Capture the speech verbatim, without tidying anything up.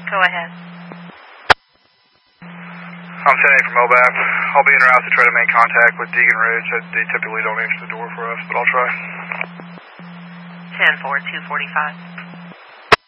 Go ahead. I'm ten eight from O B A P. I'll be in route to try to make contact with Deegan Ridge. They typically don't answer the door for us, but I'll try. ten four, two forty-five.